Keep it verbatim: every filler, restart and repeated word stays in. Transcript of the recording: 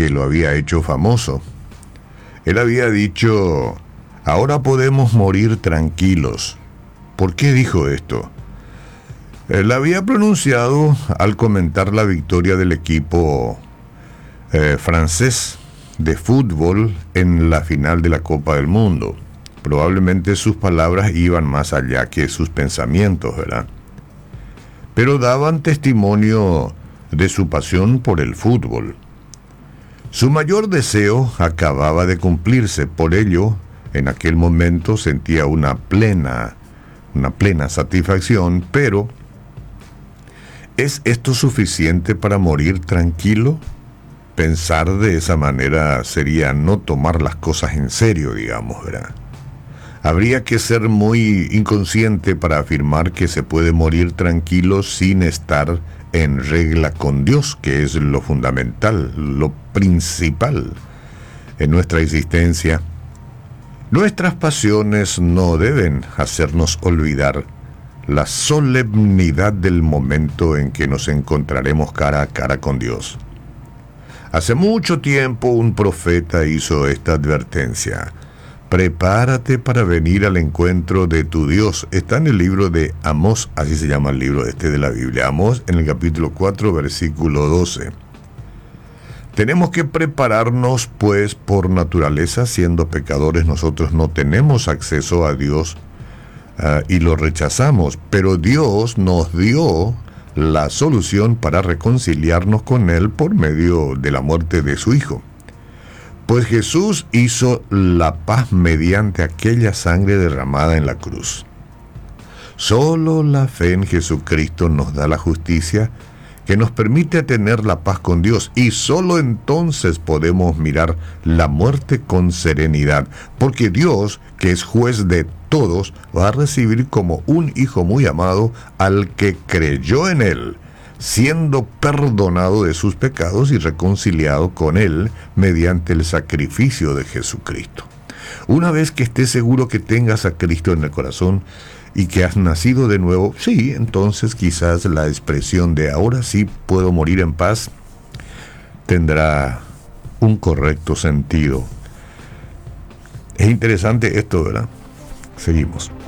que lo había hecho famoso. Él había dicho: ahora podemos morir tranquilos. ¿Por qué dijo esto? Él había pronunciado al comentar la victoria del equipo eh, francés de fútbol en la final de la Copa del Mundo. Probablemente sus palabras iban más allá que sus pensamientos, ¿verdad? Pero daban testimonio de su pasión por el fútbol. Su mayor deseo acababa de cumplirse, por ello, en aquel momento sentía una plena, una plena satisfacción, pero ¿es esto suficiente para morir tranquilo? Pensar de esa manera sería no tomar las cosas en serio, digamos, ¿verdad? Habría que ser muy inconsciente para afirmar que se puede morir tranquilo sin estar en regla con Dios, que es lo fundamental, lo principal en nuestra existencia. Nuestras pasiones no deben hacernos olvidar la solemnidad del momento en que nos encontraremos cara a cara con Dios. Hace mucho tiempo un profeta hizo esta advertencia: prepárate para venir al encuentro de tu Dios. Está en el libro de Amós, así se llama el libro este de la Biblia. Amós, en el capítulo cuatro, versículo doce. Tenemos que prepararnos, pues, por naturaleza, siendo pecadores, nosotros no tenemos acceso a Dios uh, y lo rechazamos. Pero Dios nos dio la solución para reconciliarnos con Él por medio de la muerte de su Hijo. Pues Jesús hizo la paz mediante aquella sangre derramada en la cruz. Solo la fe en Jesucristo nos da la justicia que nos permite tener la paz con Dios, y solo entonces podemos mirar la muerte con serenidad, porque Dios, que es juez de todos, va a recibir como un hijo muy amado al que creyó en Él, siendo perdonado de sus pecados y reconciliado con Él mediante el sacrificio de Jesucristo. Una vez que estés seguro que tengas a Cristo en el corazón y que has nacido de nuevo, sí, entonces quizás la expresión de ahora sí puedo morir en paz tendrá un correcto sentido. Es interesante esto, ¿verdad? Seguimos.